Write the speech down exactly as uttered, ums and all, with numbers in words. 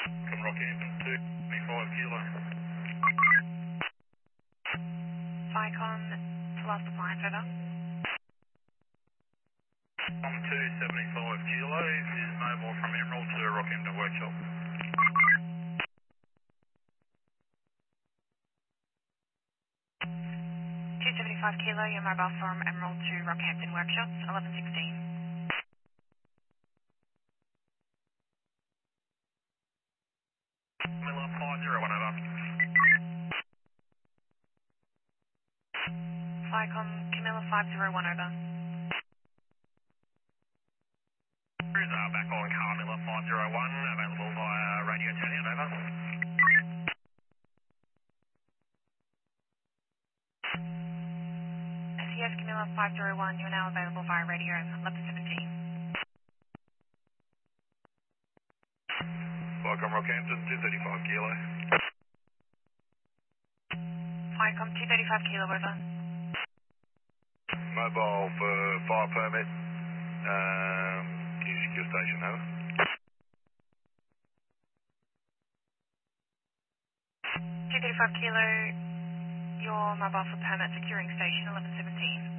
From Rockhampton to twenty-five kilo. Vicon to last appliance, over. On two seventy-five kilos is mobile from Emerald to Rockhampton Workshop. two seventy-five kilo, your mobile from Emerald to Rockhampton Workshops, eleven sixteen. Camilla five zero one over. Vicon, Camilla five zero one, over. Cruiser back on Carmilla five zero one, available via radio turnout, over. S E S Camilla five zero one, you're now available via radio, eleven seventeen. Welcome Rockhampton, two thirty-five kilo. Vicon two thirty-five kilo, over. Mobile for fire permit. Um, can you secure station, over? two thirty-five kilo, your mobile for permit securing station, eleven seventeen.